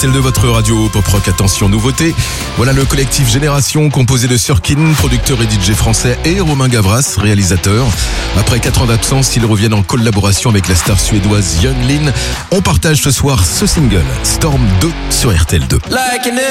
Celle de votre radio Pop Rock, attention nouveauté. Voilà le collectif Génération composé de Surkin, producteur et DJ français, et Romain Gavras, réalisateur. Après 4 ans d'absence, ils reviennent en collaboration avec la star suédoise Young Lin. On partage ce soir ce single, Storm 2 sur RTL2.